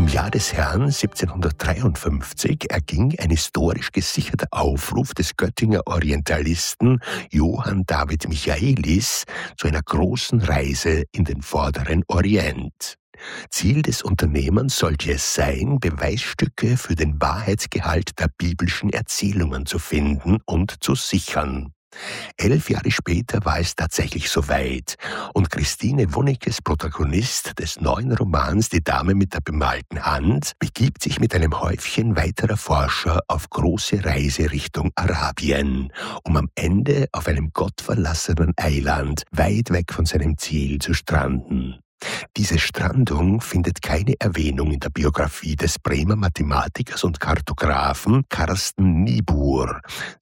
Im Jahr des Herrn 1753 erging ein historisch gesicherter Aufruf des Göttinger Orientalisten Johann David Michaelis zu einer großen Reise in den vorderen Orient. Ziel des Unternehmens sollte es sein, Beweisstücke für den Wahrheitsgehalt der biblischen Erzählungen zu finden und zu sichern. 11 Jahre später war es tatsächlich soweit und Christine Wunnekes, Protagonist des neuen Romans Die Dame mit der bemalten Hand, begibt sich mit einem Häufchen weiterer Forscher auf große Reise Richtung Arabien, um am Ende auf einem gottverlassenen Eiland weit weg von seinem Ziel zu stranden. Diese Strandung findet keine Erwähnung in der Biografie des Bremer Mathematikers und Kartografen Carsten Niebuhr,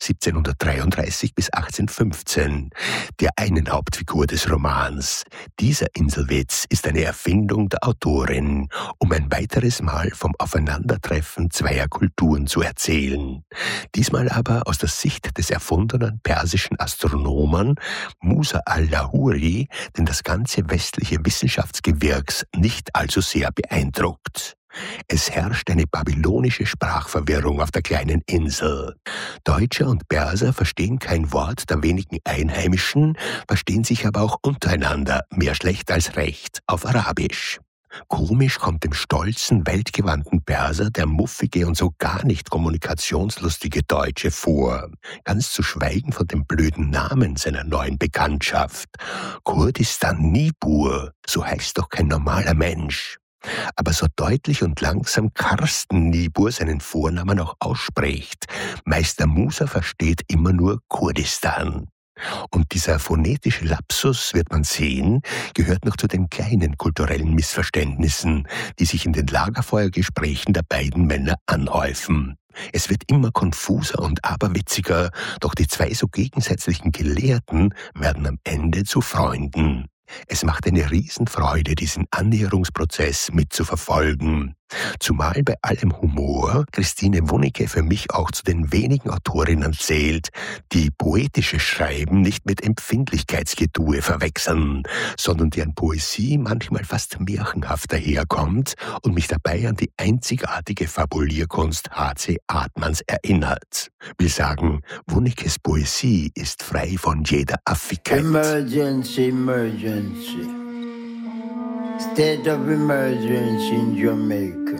1733 bis 1815, der einen Hauptfigur des Romans. Dieser Inselwitz ist eine Erfindung der Autorin, um ein weiteres Mal vom Aufeinandertreffen zweier Kulturen zu erzählen. Diesmal aber aus der Sicht des erfundenen persischen Astronomen Musa al-Lahuri, den das ganze westliche Wissenschaftsgebirgs nicht allzu sehr beeindruckt. Es herrscht eine babylonische Sprachverwirrung auf der kleinen Insel. Deutscher und Perser verstehen kein Wort der wenigen Einheimischen, verstehen sich aber auch untereinander, mehr schlecht als recht, auf Arabisch. Komisch kommt dem stolzen, weltgewandten Perser der muffige und so gar nicht kommunikationslustige Deutsche vor. Ganz zu schweigen von dem blöden Namen seiner neuen Bekanntschaft. Kurdistan Niebuhr, so heißt doch kein normaler Mensch. Aber so deutlich und langsam Carsten Niebuhr seinen Vornamen auch ausspricht, Meister Musa versteht immer nur Kurdistan. Und dieser phonetische Lapsus, wird man sehen, gehört noch zu den kleinen kulturellen Missverständnissen, die sich in den Lagerfeuergesprächen der beiden Männer anhäufen. Es wird immer konfuser und aberwitziger, doch die zwei so gegensätzlichen Gelehrten werden am Ende zu Freunden. Es macht eine Riesenfreude, diesen Annäherungsprozess mitzuverfolgen. Zumal bei allem Humor Christine Wunneke für mich auch zu den wenigen Autorinnen zählt, die poetisches Schreiben nicht mit Empfindlichkeitsgetue verwechseln, sondern deren Poesie manchmal fast märchenhaft daherkommt und mich dabei an die einzigartige Fabulierkunst H.C. Artmanns erinnert. Will sagen, Wunnekes Poesie ist frei von jeder Affigkeit. Emergency, emergency. State of emergency in Jamaica.